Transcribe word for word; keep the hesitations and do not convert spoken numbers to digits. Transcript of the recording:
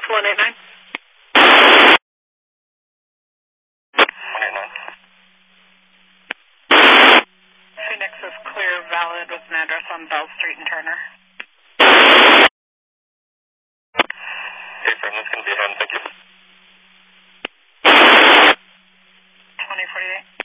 one eight nine. one eight nine. Phoenix is clear, valid with an address on Bell Street and Turner. Okay, friend, that's going to be a hand. Thank you. twenty forty-eight.